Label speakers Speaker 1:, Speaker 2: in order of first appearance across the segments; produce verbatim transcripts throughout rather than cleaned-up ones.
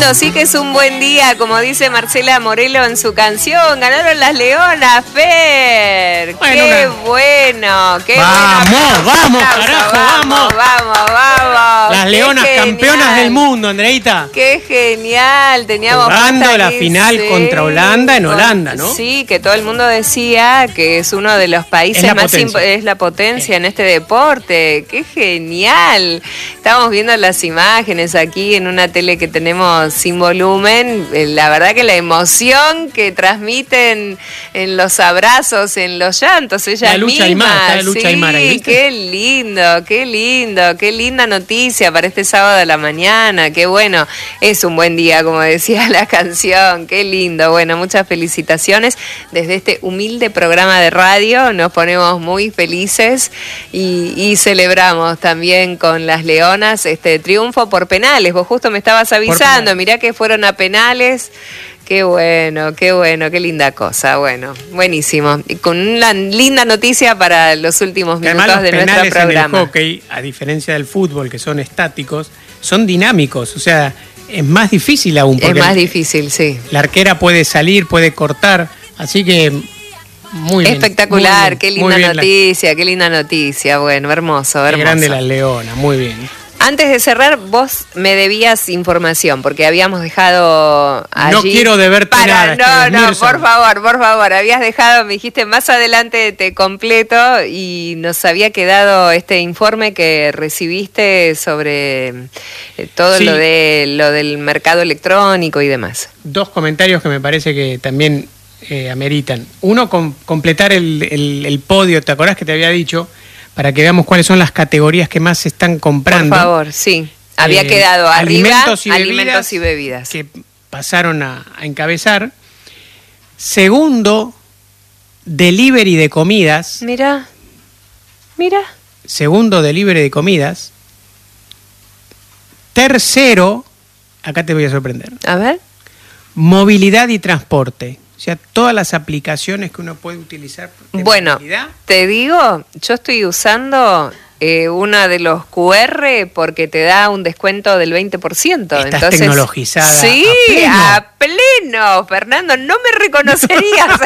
Speaker 1: lindo, sí que es un buen día, como dice Marcela Morelo en su canción. Ganaron las Leonas, Fer. Bueno, qué una... bueno, qué
Speaker 2: vamos,
Speaker 1: bueno.
Speaker 2: Vamos, carajo,
Speaker 1: vamos. Vamos, vamos, vamos.
Speaker 2: Las Leonas campeonas del mundo, Andreita.
Speaker 1: Qué genial, teníamos
Speaker 2: jugando la final sí, contra Holanda en Holanda, ¿no?
Speaker 1: Sí, que todo el mundo decía que es uno de los países
Speaker 2: es
Speaker 1: más imp- es la potencia sí. en este deporte. Qué genial. Estamos viendo las imágenes aquí en una tele que tenemos sin volumen. La verdad que la emoción que transmiten en los abrazos, en los llantos, ella
Speaker 2: la lucha
Speaker 1: misma.
Speaker 2: Aymar, la lucha
Speaker 1: sí,
Speaker 2: Aymar ahí, ¿viste?
Speaker 1: Qué lindo, qué lindo, qué linda noticia para este sábado de la mañana. Qué bueno, es un buen día, como decía la canción. Qué lindo. Bueno, muchas felicitaciones desde este humilde programa de radio. Nos ponemos muy felices y, y celebramos también con las Leonas este triunfo por penales. Vos justo me estabas avisando, mirá que fueron a penales. Qué bueno, qué bueno, qué linda cosa. Bueno, buenísimo. Y con una linda noticia para los últimos minutos
Speaker 2: Además, los
Speaker 1: de nuestro
Speaker 2: penales
Speaker 1: programa.
Speaker 2: En el hockey, a diferencia del fútbol, que son estáticos, son dinámicos. O sea, es más difícil aún.
Speaker 1: Es más difícil, sí.
Speaker 2: La arquera puede salir, puede cortar. Así que muy bien.
Speaker 1: Espectacular,
Speaker 2: muy bien,
Speaker 1: qué linda noticia, la... qué linda noticia. Bueno, hermoso, hermoso.
Speaker 2: Qué grande la Leona, muy bien.
Speaker 1: Antes de cerrar, vos me debías información, porque habíamos dejado allí...
Speaker 2: No quiero deberte
Speaker 1: para,
Speaker 2: nada.
Speaker 1: No, no, por favor, por favor. Habías dejado, me dijiste, más adelante te completo, y nos había quedado este informe que recibiste sobre todo sí. lo de lo del mercado electrónico y demás.
Speaker 2: Dos comentarios que me parece que también eh, ameritan. Uno, com- completar el, el, el podio, ¿te acordás que te había dicho? Para que veamos cuáles son las categorías que más se están comprando.
Speaker 1: Por favor, sí. Había eh, quedado arriba
Speaker 2: alimentos y,
Speaker 1: alimentos y bebidas.
Speaker 2: Que pasaron a, a encabezar. Segundo, delivery de comidas.
Speaker 1: Mira, mira.
Speaker 2: Segundo, delivery de comidas. Tercero, acá te voy a sorprender.
Speaker 1: A ver.
Speaker 2: Movilidad y transporte. O sea, todas las aplicaciones que uno puede utilizar.
Speaker 1: Bueno, movilidad. Te digo, yo estoy usando eh, una de los Q R porque te da un descuento del veinte por ciento.
Speaker 2: Estás
Speaker 1: Entonces,
Speaker 2: tecnologizada.
Speaker 1: Sí, a pleno. a pleno. Fernando, no me reconocerías.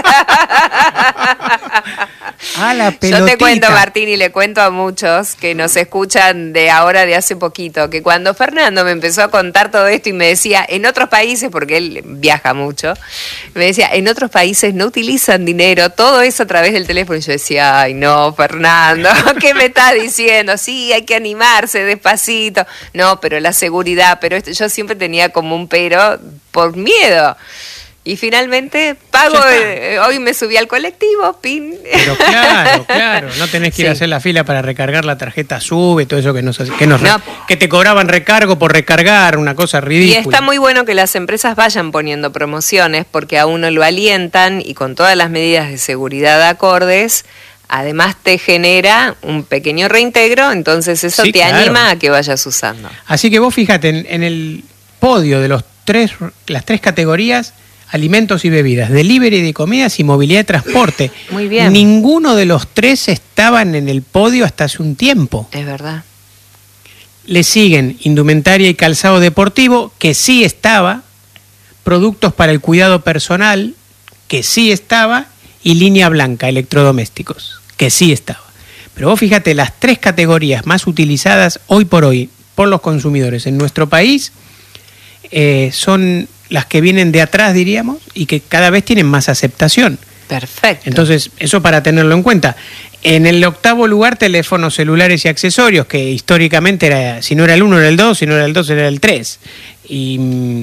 Speaker 2: A la pelotita.
Speaker 1: Yo te cuento, Martín, y le cuento a muchos que nos escuchan de ahora, de hace poquito, que cuando Fernando me empezó a contar todo esto y me decía, en otros países, porque él viaja mucho, me decía, en otros países no utilizan dinero, todo eso a través del teléfono. Y yo decía, ay no, Fernando, ¿qué me estás diciendo? Sí, hay que animarse despacito. No, pero la seguridad, pero esto, yo siempre tenía como un pero por miedo. Y finalmente pago, eh, hoy me subí al colectivo, pin.
Speaker 2: Pero claro, claro, no tenés que ir sí. a hacer la fila para recargar la tarjeta SUBE, todo eso que nos, que nos no. que te cobraban recargo por recargar, una cosa ridícula.
Speaker 1: Y está muy bueno que las empresas vayan poniendo promociones porque a uno lo alientan y con todas las medidas de seguridad acordes, además te genera un pequeño reintegro, entonces eso sí, te claro. anima a que vayas usando.
Speaker 2: Así que vos fíjate, en, en el podio de los tres, las tres categorías, alimentos y bebidas, delivery de comidas y movilidad de transporte.
Speaker 1: Muy bien.
Speaker 2: Ninguno de los tres estaban en el podio hasta hace un tiempo.
Speaker 1: Es verdad.
Speaker 2: Le siguen indumentaria y calzado deportivo, que sí estaba, productos para el cuidado personal, que sí estaba, y línea blanca, electrodomésticos, que sí estaba. Pero vos fíjate, las tres categorías más utilizadas hoy por hoy por los consumidores en nuestro país eh, son las que vienen de atrás, diríamos, y que cada vez tienen más aceptación.
Speaker 1: Perfecto.
Speaker 2: Entonces, eso para tenerlo en cuenta. En el octavo lugar, teléfonos celulares y accesorios, que históricamente era, si no era el uno, era el dos, si no era el dos, era el tres. Y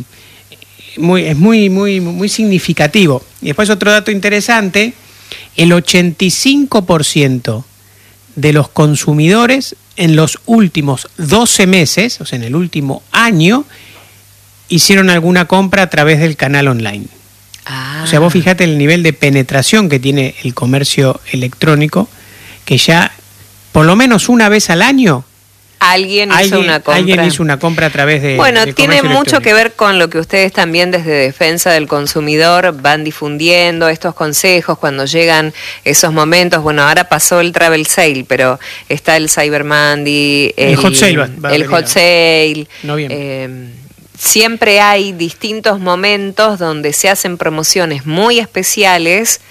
Speaker 2: muy, es muy, muy, muy significativo. Y después otro dato interesante, el ochenta y cinco por ciento de los consumidores en los últimos doce meses, o sea, en el último año, hicieron alguna compra a través del canal online. Ah. O sea, vos fijate el nivel de penetración que tiene el comercio electrónico, que ya por lo menos una vez al año
Speaker 1: alguien,
Speaker 2: alguien
Speaker 1: hizo una compra.
Speaker 2: Alguien hizo una compra a través de
Speaker 1: Bueno,
Speaker 2: de
Speaker 1: tiene mucho que ver con lo que ustedes también desde Defensa del Consumidor van difundiendo estos consejos cuando llegan esos momentos. Bueno, ahora pasó el Travel Sale, pero está el Cyber Monday, el,
Speaker 2: el Hot Sale. Va, va
Speaker 1: el Hot Sale.
Speaker 2: Noviembre.
Speaker 1: Eh, siempre hay distintos momentos donde se hacen promociones muy especiales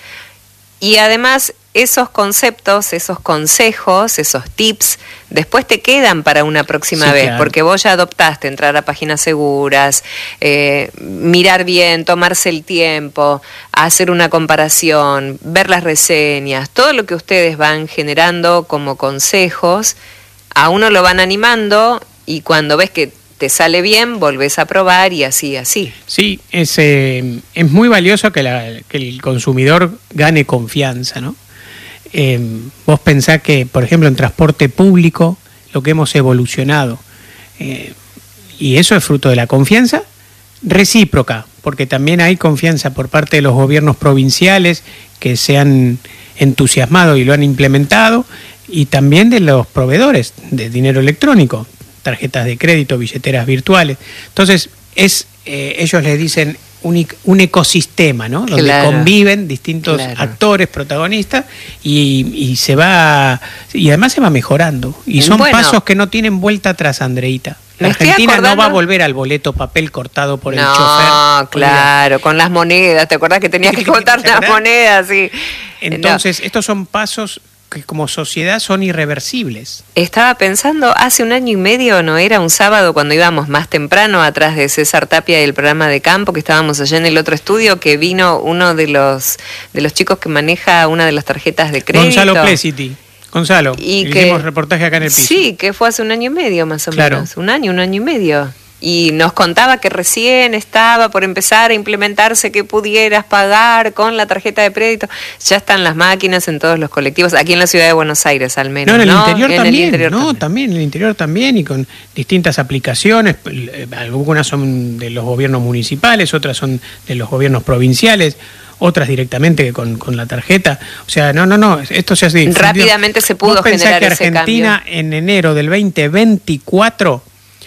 Speaker 1: y además esos conceptos, esos consejos, esos tips, después te quedan para una próxima
Speaker 2: Sí,
Speaker 1: vez,
Speaker 2: claro.
Speaker 1: porque vos ya adoptaste entrar a páginas seguras, eh, mirar bien, tomarse el tiempo, hacer una comparación, ver las reseñas, todo lo que ustedes van generando como consejos, a uno lo van animando y cuando ves que te sale bien, volvés a probar y así, así.
Speaker 2: Sí, es, eh, es muy valioso que, la, que el consumidor gane confianza, ¿no? Eh, vos pensás que, por ejemplo, en transporte público, lo que hemos evolucionado, eh, y eso es fruto de la confianza recíproca, porque también hay confianza por parte de los gobiernos provinciales que se han entusiasmado y lo han implementado, y también de los proveedores de dinero electrónico, tarjetas de crédito, billeteras virtuales. Entonces, es eh, ellos le dicen un, un ecosistema, ¿no? Donde
Speaker 1: Claro.
Speaker 2: conviven distintos
Speaker 1: Claro.
Speaker 2: actores, protagonistas, y, y se va y además se va mejorando. Y son
Speaker 1: Bueno.
Speaker 2: pasos que no tienen vuelta atrás, Andreita. La
Speaker 1: Me estoy
Speaker 2: Argentina no va a
Speaker 1: acordando-
Speaker 2: volver al boleto papel cortado por el
Speaker 1: no,
Speaker 2: chofer.
Speaker 1: claro, con las monedas, ¿te acordás que tenías que contar
Speaker 2: ¿Te
Speaker 1: las
Speaker 2: acordás?
Speaker 1: monedas? Sí.
Speaker 2: Entonces, estos son pasos que como sociedad son irreversibles.
Speaker 1: Estaba pensando, hace un año y medio, ¿no era un sábado cuando íbamos más temprano atrás de César Tapia y el programa de campo, que estábamos allá en el otro estudio, que vino uno de los de los chicos que maneja una de las tarjetas de crédito?
Speaker 2: Gonzalo Plesiti. Gonzalo,
Speaker 1: Y
Speaker 2: hicimos
Speaker 1: que-
Speaker 2: reportaje acá en el piso.
Speaker 1: Sí, que fue hace un año y medio más o
Speaker 2: Claro.
Speaker 1: menos. Un año, un año y medio. Y nos contaba que recién estaba por empezar a implementarse que pudieras pagar con la tarjeta de crédito. Ya están las máquinas en todos los colectivos, aquí en la ciudad de Buenos Aires al menos.
Speaker 2: No, en el
Speaker 1: ¿no?
Speaker 2: interior
Speaker 1: En
Speaker 2: también,
Speaker 1: el interior
Speaker 2: no,
Speaker 1: también.
Speaker 2: también, en el interior también, y con distintas aplicaciones, eh, algunas son de los gobiernos municipales, otras son de los gobiernos provinciales, otras directamente con, con la tarjeta. O sea, no, no, no, esto se hace difundido.
Speaker 1: Rápidamente se pudo
Speaker 2: ¿Vos pensás
Speaker 1: generar
Speaker 2: que
Speaker 1: ese
Speaker 2: Argentina en enero del veinte veinticuatro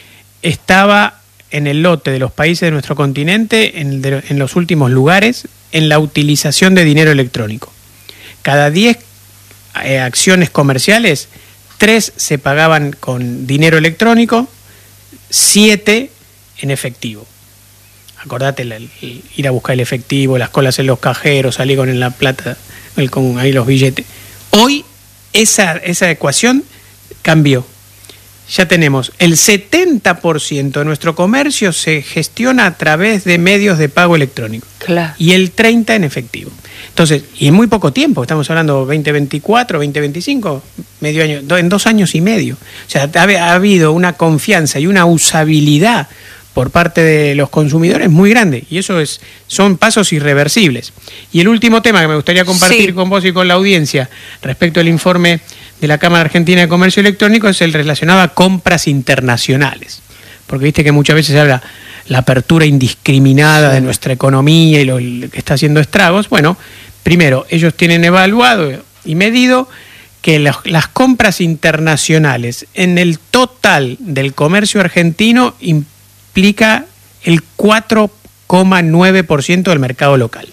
Speaker 2: estaba en el lote de los países de nuestro continente en, el de- en los últimos lugares en la utilización de dinero electrónico? Cada diez eh, acciones comerciales, tres se pagaban con dinero electrónico, siete en efectivo. Acordate, la- el- ir a buscar el efectivo, las colas en los cajeros, salir con la plata, el- con ahí los billetes. Hoy esa, esa ecuación cambió. Ya tenemos el setenta por ciento de nuestro comercio se gestiona a través de medios de pago electrónico
Speaker 1: Claro.
Speaker 2: y el treinta por ciento en efectivo. Entonces, y en muy poco tiempo, estamos hablando veinte veinticuatro, veinte veinticinco, medio año, do- en dos años y medio. O sea, ha, ha habido una confianza y una usabilidad por parte de los consumidores muy grande, y eso es son pasos irreversibles. Y el último tema que me gustaría compartir
Speaker 1: Sí.
Speaker 2: con vos y con la audiencia respecto al informe de la Cámara Argentina de Comercio Electrónico es el relacionado a compras internacionales. Porque viste que muchas veces se habla la apertura indiscriminada
Speaker 1: Sí.
Speaker 2: de nuestra economía y lo, lo que está haciendo estragos. Bueno, primero, ellos tienen evaluado y medido que las, las compras internacionales en el total del comercio argentino implica el cuatro coma nueve por ciento del mercado local.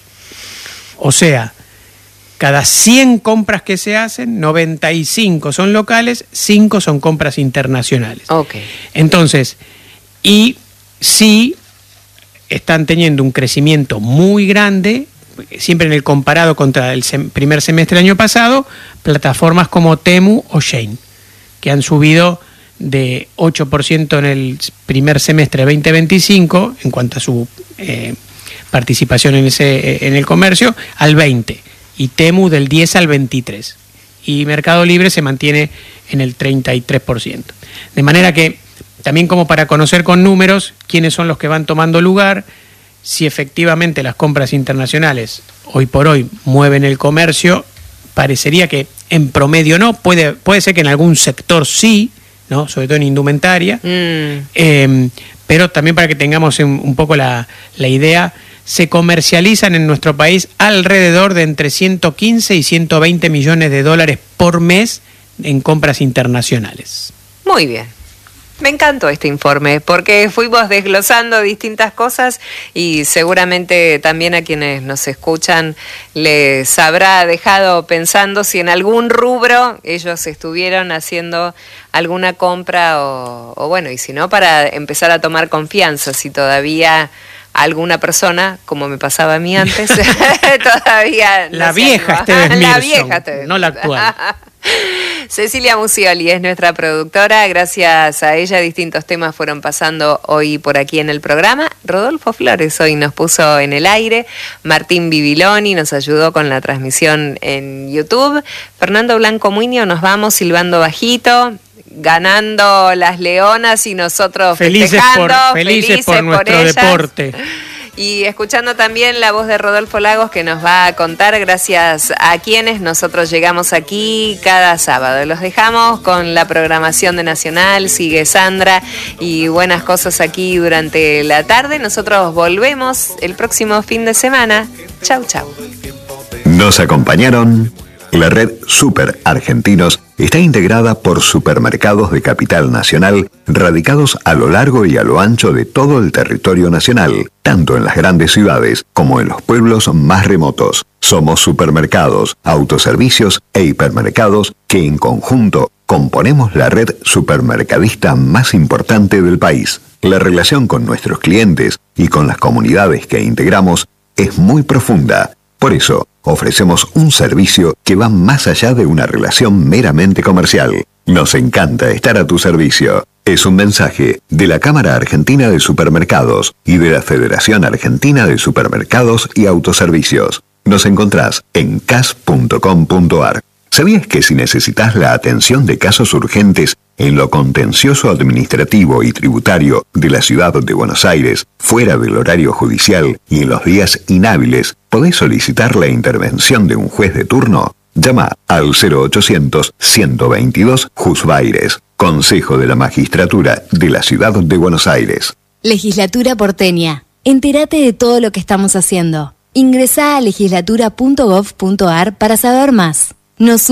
Speaker 2: O sea, cada cien compras que se hacen, noventa y cinco son locales, cinco son compras internacionales.
Speaker 1: Ok.
Speaker 2: Entonces, y sí están teniendo un crecimiento muy grande, siempre en el comparado contra el sem- primer semestre del año pasado, plataformas como Temu o Shein, que han subido de ocho por ciento en el primer semestre de veinte veinticinco, en cuanto a su eh, participación en, ese, en el comercio, al veinte por ciento, y Temu del diez al veintitrés por ciento, y Mercado Libre se mantiene en el treinta y tres por ciento. De manera que, también como para conocer con números quiénes son los que van tomando lugar, si efectivamente las compras internacionales hoy por hoy mueven el comercio, parecería que en promedio no, puede, puede ser que en algún sector sí, ¿no? Sobre todo en indumentaria,
Speaker 1: Mm.
Speaker 2: eh, pero también para que tengamos un, un poco la, la idea, se comercializan en nuestro país alrededor de entre ciento quince y ciento veinte millones de dólares por mes en compras internacionales.
Speaker 1: Muy bien. Me encantó este informe porque fuimos desglosando distintas cosas y seguramente también a quienes nos escuchan les habrá dejado pensando si en algún rubro ellos estuvieron haciendo alguna compra o, o bueno, y si no, para empezar a tomar confianza, si todavía alguna persona, como me pasaba a mí antes, todavía...
Speaker 2: La
Speaker 1: no
Speaker 2: vieja Esteves Mirson,
Speaker 1: la vieja Esteves
Speaker 2: no la actual.
Speaker 1: Cecilia Musioli es nuestra productora, gracias a ella distintos temas fueron pasando hoy por aquí en el programa. Rodolfo Flores hoy nos puso en el aire, Martín Bibiloni nos ayudó con la transmisión en YouTube, Fernando Blanco Muñoz nos vamos silbando bajito, ganando las Leonas y nosotros
Speaker 2: felices
Speaker 1: festejando,
Speaker 2: por, felices
Speaker 1: felices
Speaker 2: por
Speaker 1: por
Speaker 2: nuestro
Speaker 1: ellas.
Speaker 2: deporte.
Speaker 1: Y escuchando también la voz de Rodolfo Lagos que nos va a contar gracias a quienes nosotros llegamos aquí cada sábado. Los dejamos con la programación de Nacional, sigue Sandra y buenas cosas aquí durante la tarde. Nosotros volvemos el próximo fin de semana. Chau, chau.
Speaker 3: Nos acompañaron. La red Super Argentinos está integrada por supermercados de capital nacional radicados a lo largo y a lo ancho de todo el territorio nacional, tanto en las grandes ciudades como en los pueblos más remotos. Somos supermercados, autoservicios e hipermercados que en conjunto componemos la red supermercadista más importante del país. La relación con nuestros clientes y con las comunidades que integramos es muy profunda. Por eso, ofrecemos un servicio que va más allá de una relación meramente comercial. Nos encanta estar a tu servicio. Es un mensaje de la Cámara Argentina de Supermercados y de la Federación Argentina de Supermercados y Autoservicios. Nos encontrás en c a s punto com punto a r. ¿Sabías que si necesitas la atención de casos urgentes en lo contencioso administrativo y tributario de la ciudad de Buenos Aires, fuera del horario judicial y en los días inhábiles, podés solicitar la intervención de un juez de turno? Llama al cero ochocientos, ciento veintidós, Juzbaires, Consejo de la Magistratura de la Ciudad de Buenos Aires.
Speaker 4: Legislatura porteña. Entérate de todo lo que estamos haciendo. Ingresá a legislatura punto gov punto a r para saber más. Nos